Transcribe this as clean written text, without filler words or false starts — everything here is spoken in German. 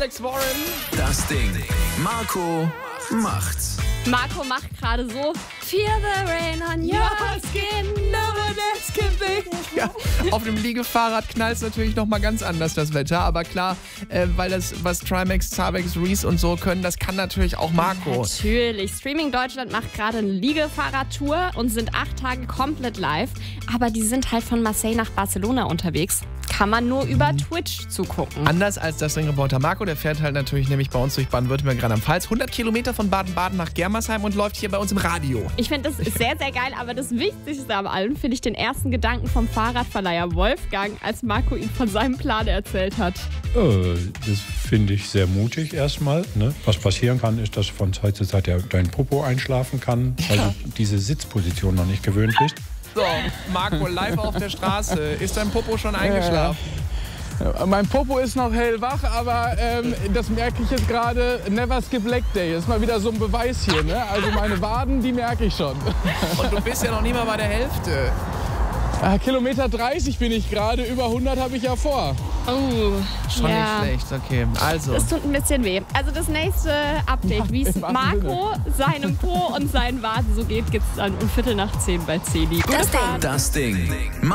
Alex Warren. Das Ding. Marco macht's. Marco macht gerade so Feel the rain on your skin, no one else can be. Ja, auf dem Liegefahrrad knallt es natürlich nochmal ganz anders, das Wetter. Aber klar, weil das, was Trimax, Zabex, Reese und so können, das kann natürlich auch Marco. Natürlich. Streaming Deutschland macht gerade eine Liegefahrradtour und sind 8 Tage komplett live. Aber die sind halt von Marseille nach Barcelona unterwegs. Kann man nur über Twitch zugucken. Anders als das Ringreporter Marco, der fährt halt natürlich nämlich bei uns durch Baden-Württemberg, Rheinland-Pfalz. 100 Kilometer von Baden-Baden nach Germersheim und läuft hier bei uns im Radio. Ich finde das sehr, sehr geil, aber das Wichtigste am allem finde ich den ersten Gedanken vom Fahrradverleiher Wolfgang, als Marco ihm von seinem Plan erzählt hat. Das finde ich sehr mutig erstmal. Ne? Was passieren kann, ist, dass von Zeit zu Zeit dein Popo einschlafen kann, weil du diese Sitzposition noch nicht gewöhnt bist. So, Marco, live auf der Straße. Ist dein Popo schon eingeschlafen? Mein Popo ist noch hellwach, aber das merke ich jetzt gerade. Never skip leg day. Das ist mal wieder so ein Beweis hier. Ne? Also meine Waden, die merke ich schon. Und du bist ja noch nie mal bei der Hälfte. Kilometer 30 bin ich gerade, über 100 habe ich ja vor. Oh, Schon nicht schlecht, okay. Also. Das tut ein bisschen weh. Also das nächste Update, wie es Marco, seinem Po und seinen Waden so geht, gibt's dann um 9:15 bei Celi. Gute Fahrt. Das Ding.